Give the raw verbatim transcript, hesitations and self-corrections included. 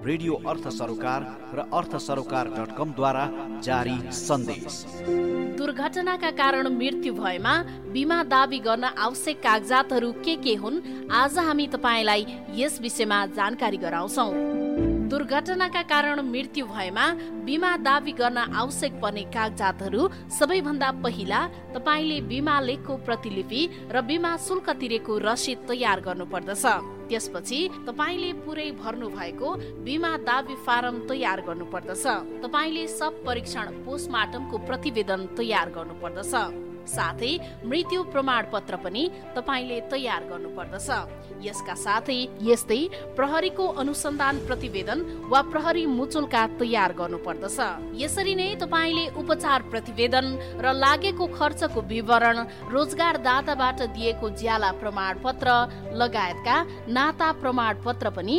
Radio अर्थ सरोकार र अर्थ सरोकार डट कम द्वारा जारी सन्देश। दुर्घटनाका कारण मृत्यु भएमा बिमा दावी गर्न आवश्यक कागजातहरू के के हुन्, आज हामी तपाईलाई यस विषयमा जानकारी गराउँछौं। दुर्घटनाका कारण मृत्यु भएमा बिमा दावी गर्न आवश्यक पर्ने कागजातहरू सबैभन्दा पहिला तपाईले बिमा लेखको प्रतिलिपि र बिमा शुल्क तिरेको रसिद तयार गर्नुपर्दछ। त्यसपछि तपाईले पुरै भर्नु भएको बिमा दावी फारम तयार गर्नुपर्दछ। तपाईले सब परीक्षण पोस्टमार्टमको प्रतिवेदन तयार गर्नुपर्दछ। साथै मृत्यु प्रमाण पत्र पनि तपाईले तयार गर्नुपर्दछ। यसका साथै यस्तै प्रहरीको अनुसन्धान प्रतिवेदन वा प्रहरी मुचुल्का तयार गर्नुपर्दछ। यसरी नै तपाईले उपचार प्रतिवेदन र लागेको खर्चको विवरण, रोजगारदाताबाट दिएको ज्याला प्रमाण पत्र लगायतका नाता प्रमाण पत्र पनि